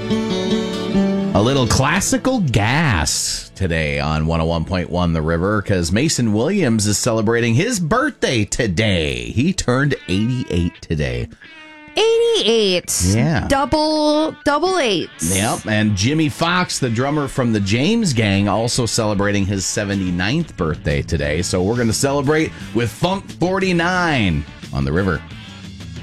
A little classical gas today on 101.1 The River, because Mason Williams is celebrating his birthday today. He turned 88 today. 88. Yeah. Double eights. Yep. And Jimmy Fox, the drummer from the James Gang, also celebrating his 79th birthday today. So we're going to celebrate with Funk 49 on The River.